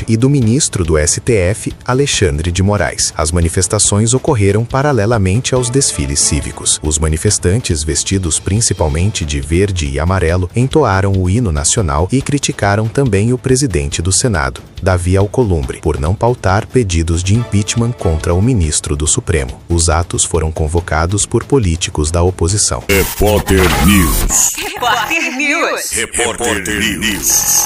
presidente e do ministro do STF, Alexandre de Moraes. As manifestações ocorreram paralelamente aos desfiles cívicos. Os manifestantes, vestidos principalmente de verde e amarelo, entoaram o hino nacional e criticaram também o presidente do Senado, Davi Alcolumbre, por não pautar pedidos de impeachment contra o ministro do Supremo. Os atos foram convocados por políticos da oposição. Repórter News. Repórter News. Repórter News.